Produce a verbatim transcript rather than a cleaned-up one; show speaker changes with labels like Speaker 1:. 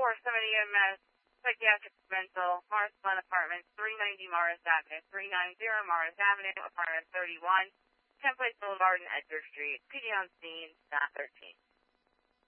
Speaker 1: four seventy E M S, Psychiatric Mental, Morris Glen Apartments, three ninety Morris Avenue, three ninety Morris Avenue, Apartment thirty-one, Template Boulevard and Edgar Street. P D on scene, staff thirteen.